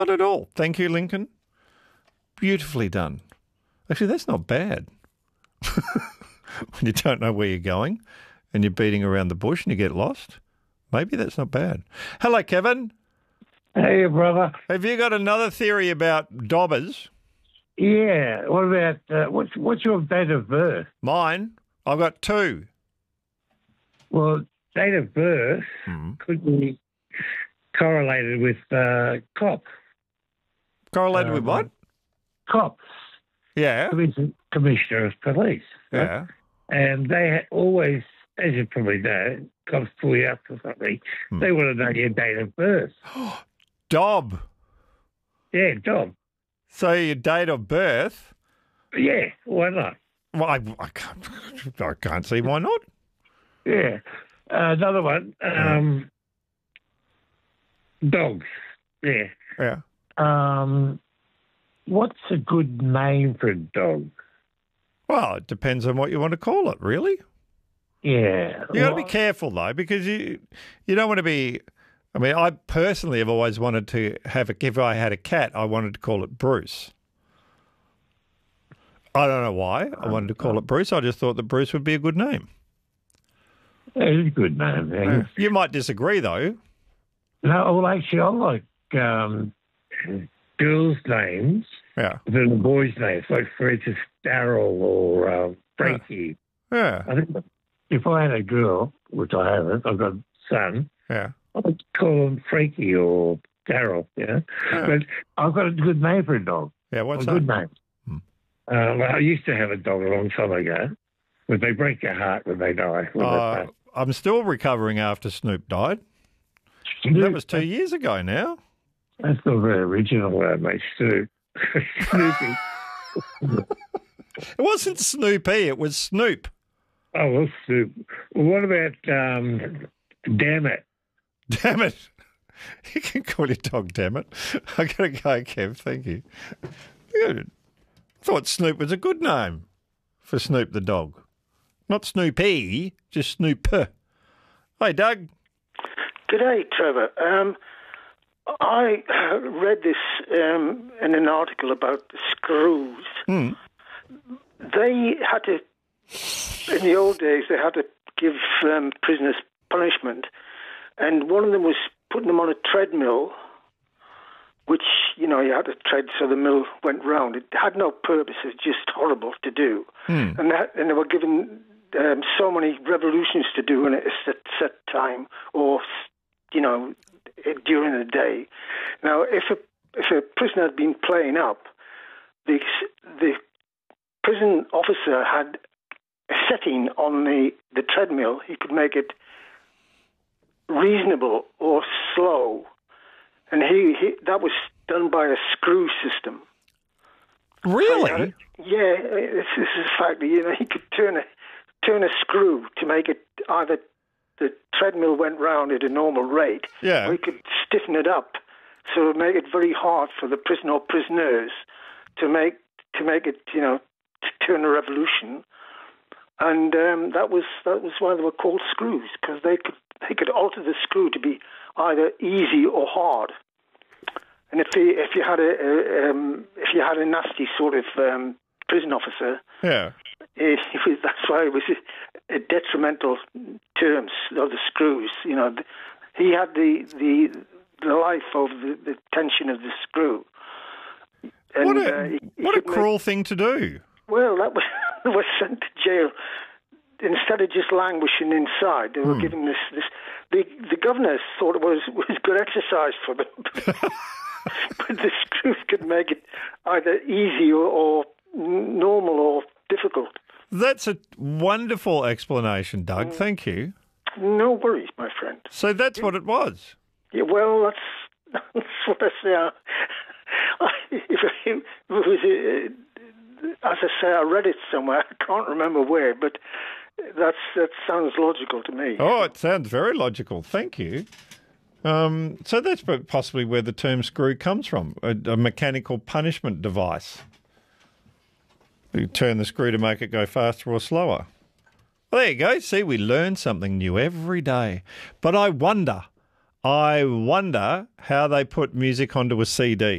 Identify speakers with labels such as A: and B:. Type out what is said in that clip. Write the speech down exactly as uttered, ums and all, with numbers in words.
A: Not at all. Thank you, Lincoln. Beautifully done. Actually, that's not bad. When you don't know where you're going and you're beating around the bush and you get lost, maybe that's not bad. Hello, Kevin.
B: Hey, brother.
A: Have you got another theory about dobbers?
B: Yeah. What about, uh, what's, what's your date of birth?
A: Mine? I've got two.
B: Well, date of birth
A: Hmm.
B: could be correlated with uh, cops.
A: Correlated with
B: Um,
A: what?
B: Cops.
A: Yeah.
B: Commis- Commissioner of Police. right?
A: Yeah.
B: And they ha- always, as you probably know, cops pull you up for something.
A: Hmm.
B: They want to know your date of birth.
A: Dob.
B: Yeah, Dom.
A: So your date of birth?
B: Yeah, why not?
A: Well, I, I, can't, I can't see why not.
B: Yeah. Uh, another one. Um, dogs. Yeah.
A: Yeah.
B: Um, what's a good name for a dog?
A: Well, it depends on what you want to call it, really.
B: Yeah.
A: You got to be
B: Well,
A: careful, though, because you you don't want to be... I mean, I personally have always wanted to have a... If I had a cat, I wanted to call it Bruce. I don't know why I wanted to call it Bruce. I just thought that Bruce would be a good name.
B: it's a good name. Yeah.
A: You might disagree, though.
B: No, well, actually, I like um, girls' names
A: Yeah.
B: than the boys' names, like, for instance, Daryl or uh, Frankie.
A: Yeah.
B: I think if I had a girl, which I haven't, I've got a son,
A: Yeah.
B: I'd call him Frankie or Daryl, you know.
A: Yeah.
B: But I've got a good name for a dog.
A: Yeah, what's
B: a
A: that?
B: good name.
A: Hmm.
B: Uh, well, I used to have a dog a long time ago, but they break your heart when they die. When
A: Uh, I'm still recovering after Snoop died.
B: they
A: That was two years ago now.
B: That's not very original, uh, mate, Stu. Snoopy.
A: It wasn't Snoopy, it was Snoop.
B: Oh, well, Snoop. Well, what about, um, damn it?
A: Damn it. You can call your dog damn it. I gotta go, Kev. Thank you. I thought Snoop was a good name for Snoop the dog. Not Snoopy, just Snoop. Hey, Doug.
C: G'day, Trevor. Um, I read this um, in an article about screws.
A: Hmm.
C: They had to, in the old days, they had to give um, prisoners punishment, and one of them was putting them on a treadmill, which, you know, you had to tread so the mill went round. It had no purpose. It was just horrible to do.
A: Hmm.
C: And, that, and they were given um, so many revolutions to do in a set, set time, or, you know, during the day. Now, if a, if a prisoner had been playing up, the, the prison officer had a setting on the, the treadmill. He could make it reasonable or slow. And he, he that was done by a screw system.
A: Really?
C: Yeah, this, this is a fact. You know, he could turn a turn a screw to make it either the treadmill went round at a normal rate,
A: Yeah.
C: or he could stiffen it up, so it make it very hard for the prisoner or prisoners to make to make it, you know, to turn a revolution. And um, that was that was why they were called screws, because they could they could alter the screw to be either easy or hard. And if you if you had a, a um, if you had a nasty sort of um, prison officer,
A: Yeah.
C: it, it was, that's why it was a, a detrimental terms of the screws. You know, he had the the, the life of the, the tension of the screw. And,
A: What a,
C: uh, he- he
A: what a
C: could make-
A: cruel thing to do.
C: well, that was, was sent to jail. Instead of just languishing inside, they were
A: Hmm.
C: giving this, this. The the governors thought it was was good exercise for them, but the screws could make it either easy or, or normal or difficult.
A: That's a wonderful explanation, Doug. Thank you.
C: No worries, my friend.
A: So that's what it was.
C: Yeah, well, that's that's what I say. I, if it was, uh, as I say, I read it somewhere. I can't remember where, but that's that sounds logical to me.
A: Oh, it sounds very logical. Thank you. Um, so that's possibly where the term screw comes from, a, a mechanical punishment device. You turn the screw to make it go faster or slower. Well, there you go. See, we learn something new every day. But I wonder, I wonder how they put music onto a C D.